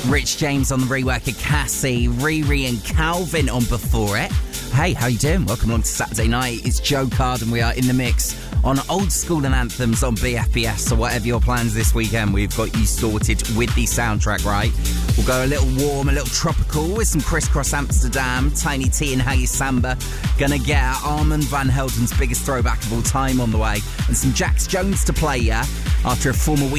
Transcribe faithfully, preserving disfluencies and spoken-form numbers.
Rich James on the rework of Cassie, Riri and Calvin on Before It. Hey, how you doing? Welcome along to Saturday night. It's Joe Card and we are in the mix on old school and anthems on B F B S. So whatever your plans this weekend, we've got you sorted with the soundtrack, right? We'll go a little warm, a little tropical with some Crisscross Amsterdam, Tiny T and How You Samba. Gonna get Armand Van Helden's biggest throwback of all time on the way, and some Jax Jones to play, yeah? After a former week